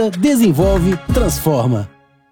Desenvolve, transforma.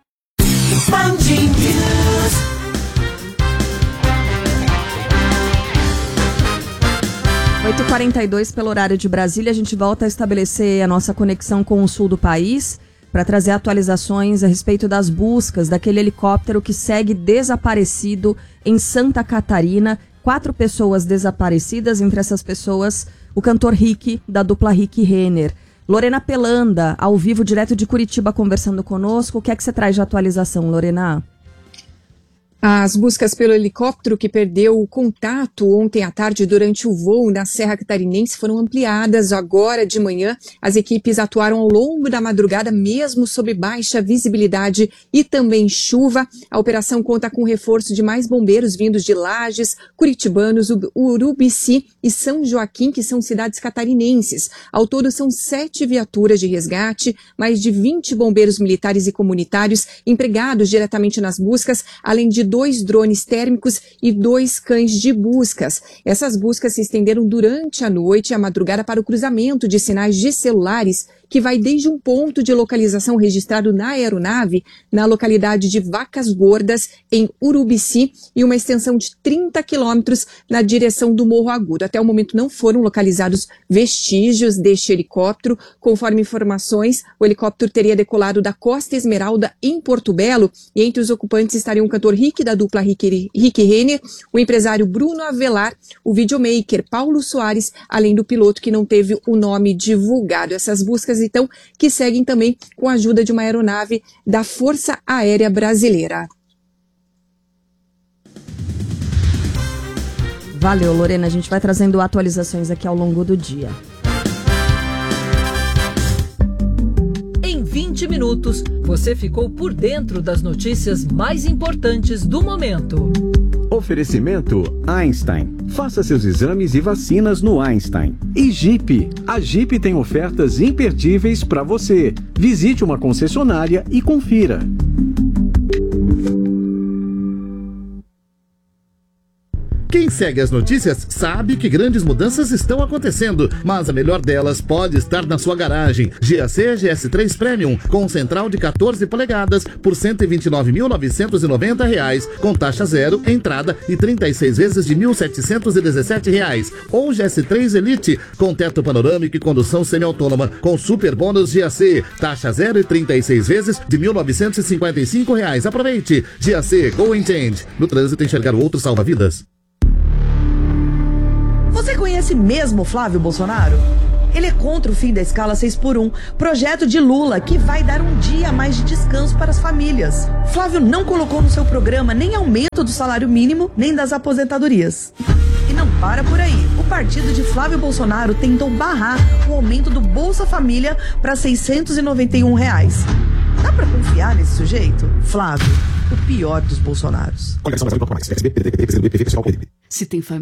8h42 pelo horário de Brasília. A gente volta a estabelecer a nossa conexão com o sul do país para trazer atualizações a respeito das buscas daquele helicóptero que segue desaparecido em Santa Catarina. 4 pessoas desaparecidas, entre essas pessoas o cantor Rick, da dupla Rick e Renner. Lorena Pelanda, ao vivo, direto de Curitiba, conversando conosco. O que é que você traz de atualização, Lorena? As buscas pelo helicóptero que perdeu o contato ontem à tarde durante o voo na Serra Catarinense foram ampliadas. Agora de manhã, as equipes atuaram ao longo da madrugada, mesmo sob baixa visibilidade e também chuva. A operação conta com reforço de mais bombeiros vindos de Lages, Curitibanos, Urubici e São Joaquim, que são cidades catarinenses. Ao todo, são 7 viaturas de resgate, mais de 20 bombeiros militares e comunitários empregados diretamente nas buscas, além de 2 drones térmicos e 2 cães de buscas. Essas buscas se estenderam durante a noite e a madrugada para o cruzamento de sinais de celulares, que vai desde um ponto de localização registrado na aeronave, na localidade de Vacas Gordas, em Urubici, e uma extensão de 30 quilômetros na direção do Morro Agudo. Até o momento não foram localizados vestígios deste helicóptero. Conforme informações, o helicóptero teria decolado da Costa Esmeralda, em Porto Belo, e entre os ocupantes estariam o cantor Rick, da dupla Rick e Renner, o empresário Bruno Avelar, o videomaker Paulo Soares, além do piloto que não teve o nome divulgado. Essas buscas, então, que seguem também com a ajuda de uma aeronave da Força Aérea Brasileira. Valeu, Lorena. A gente vai trazendo atualizações aqui ao longo do dia. Em 20 minutos, você ficou por dentro das notícias mais importantes do momento. Oferecimento Einstein. Faça seus exames e vacinas no Einstein. E Jeep. A Jeep tem ofertas imperdíveis para você. Visite uma concessionária e confira. Quem segue as notícias sabe que grandes mudanças estão acontecendo, mas a melhor delas pode estar na sua garagem. GAC GS3 Premium, com central de 14 polegadas por R$ 129.990, com taxa zero, entrada e 36 vezes de R$ 1.717. Ou GS3 Elite, com teto panorâmico e condução semi-autônoma, com super bônus GAC, taxa zero e 36 vezes de R$ 1.955. Aproveite! GAC Go and Change. No trânsito, enxergar o outro salva vidas. Você conhece mesmo Flávio Bolsonaro? Ele é contra o fim da escala 6x1, projeto de Lula que vai dar um dia a mais de descanso para as famílias. Flávio não colocou no seu programa nem aumento do salário mínimo, nem das aposentadorias. E não para por aí. O partido de Flávio Bolsonaro tentou barrar o aumento do Bolsa Família para R$ 691. Dá pra confiar nesse sujeito? Flávio, o pior dos Bolsonaros. Se tem família.